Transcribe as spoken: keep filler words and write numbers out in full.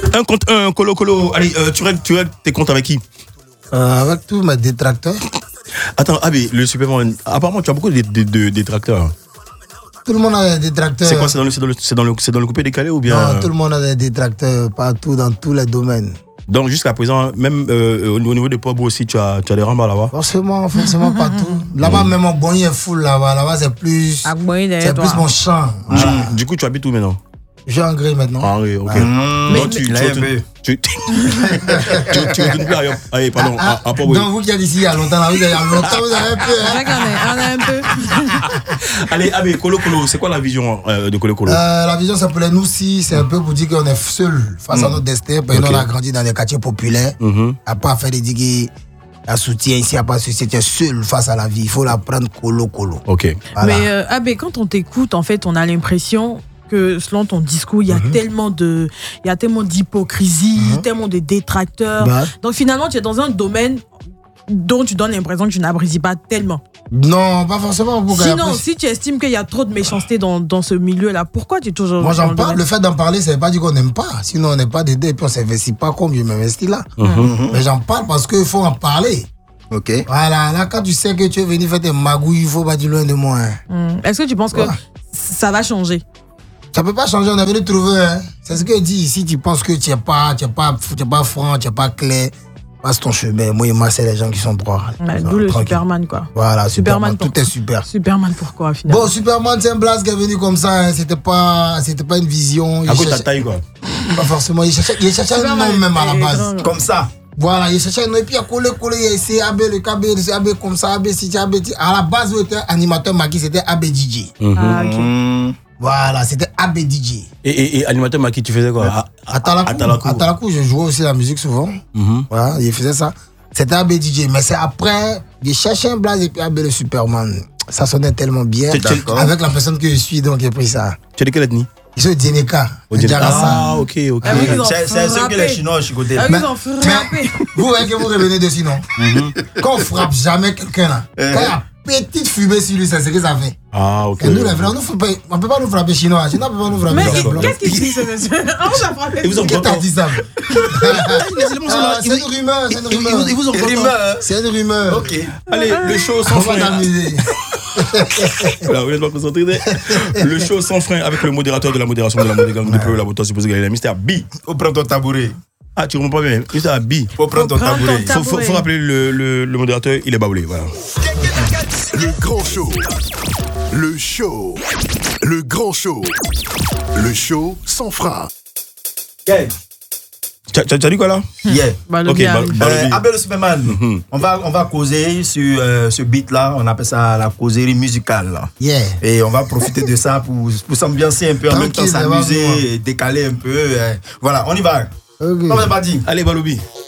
Un contre un, colo colo. Allez, euh, tu règles, tu règles tes comptes avec qui? euh, Avec tous mes détracteurs. Attends, ah mais le Superman, apparemment tu as beaucoup de, de, de détracteurs. Tout le monde a des détracteurs. C'est quoi, c'est dans le, c'est dans le, c'est dans le, c'est dans le coupé décalé ou bien? Non, tout le monde a des détracteurs partout, dans tous les domaines. Donc jusqu'à présent, même euh, au niveau de Pobo aussi, tu as, tu as des rambas là-bas? Forcément, forcément partout. Là-bas, mmh. même mon bonnier est full là-bas. Là-bas, c'est plus. C'est plus mon champ. Du, ah. du coup, tu habites où maintenant? Je suis en Gré maintenant. Ah oui, ok. Mmh. Donc tu tu tu tu retournes plus à Allez, pardon, ah, à, à Pobo. Donc vous qui êtes ici il y a longtemps, là, il y a longtemps, vous avez un peu. C'est vrai qu'on a, on a un peu. Allez, ah mais Colo Colo, c'est quoi la vision euh, de Colo Colo? euh, La vision, c'est pour les nous aussi, c'est un peu pour dire qu'on est seul face mmh. à notre destin. Parce que okay. nous, on a grandi dans les quartiers populaires, mmh. à pas faire des digues. À soutien ici, à pas si tu es seul face à la vie, il faut la prendre colo colo. Ok. Voilà. Mais euh, Abbé, quand on t'écoute, en fait, on a l'impression que selon ton discours, il y a mm-hmm. tellement de, il y a tellement d'hypocrisie, mm-hmm. tellement de détracteurs. Bah. Donc finalement, tu es dans un domaine dont tu donnes l'impression que tu n'apprécies pas tellement. Non, pas forcément. Sinon, si tu estimes qu'il y a trop de méchanceté dans, dans ce milieu-là, pourquoi tu es toujours... Moi, j'en parle. Le fait d'en parler, ça ne veut pas dire qu'on n'aime pas. Sinon, on n'est pas d'aider et puis on ne s'investit pas comme je m'investis là. Mm-hmm. Mais j'en parle parce qu'il faut en parler. Ok. Voilà, là, quand tu sais que tu es venu faire tes magouilles, il faut pas dire loin de moi. Hein. Mm. Est-ce que tu penses ouais. que ça va changer? Ça peut pas changer, on est venu trouver. Hein. C'est ce que je dis ici. Tu penses que tu n'es pas, tu n'es pas, tu n'es pas franc, tu n'es pas clair. Passe ton chemin. Moi et moi, c'est les gens qui sont droits. Ouais, d'où le Superman, quoi. Voilà, Superman. Superman tout est super. Superman, pourquoi, finalement? Bon, Superman, c'est un blast qui est venu comme ça. Hein. C'était pas, c'était pas une vision. À cause de ta taille, quoi. Pas forcément. Il cherchait, il cherchait un nom même à la base. Grand, comme ça. Voilà, il cherchait un nom. Et puis, il a collé, collé. C'est A B, le K B, c'est A B comme ça, A B, si, A B. À la base, où était animateur Maki, c'était A B D J. Mm-hmm. Ah, ok. Voilà, c'était A B D J. Et, et, et animateur Maki, tu faisais quoi? À, à, à Talakou. À Talakou. À Talakou, je jouais aussi la musique souvent. Mm-hmm. Voilà, il faisait ça. C'était A B D J. Mais c'est après, j'ai cherché un blaze et puis A B le Superman. Ça sonnait tellement bien. Avec la personne que je suis, donc j'ai pris ça. Tu es de quelle ethnie? Ils sont Djeneka. Ah, ok, ok. Ah, c'est ce que les Chinois chicotaient. Ah, mais, mais, vous voyez que vous revenez dessus, non? Mm-hmm. Quand on frappe jamais quelqu'un là, quand il y a petite fumée sur lui, c'est ce que ça fait. Ah, ok. Et nous, les vrais, on ne peut pas nous frapper chinois. Les Chinois ne peuvent pas nous frapper. Mais qu'est-ce qu'il dit, ce monsieur? On vous a frappé. Ils vous ont Qui t'a dit ça? Ah, c'est une rumeur. C'est une rumeur. Ils vous ont C'est une rumeur. Ok. Allez, le show sans frein. On va t'amuser. Voilà, vous êtes pas concentré. Le show sans frein avec le modérateur de la modération de la modération du peuple, la votation supposée gagner, Mister B. Faut prendre ton tabouret. Ah, tu comprends pas bien. Mister B. Faut prendre ton tabouret. Faut, faut, faut rappeler le, le, le modérateur, il est baoulé. Voilà. Le grand show. Le show. Le grand show. Le show sans frein. Yeah. Tu as dit quoi là? Yeah. Ok, euh, Abel le Superman, mm-hmm. on, va, on va causer sur euh, ce beat là, on appelle ça la causerie musicale. Là. Yeah. Et on va profiter de ça pour, pour s'ambiancer un peu, en même temps s'amuser, décaler un peu. Euh, voilà, on y va. Okay. On va pas dire. Allez, Baloubi.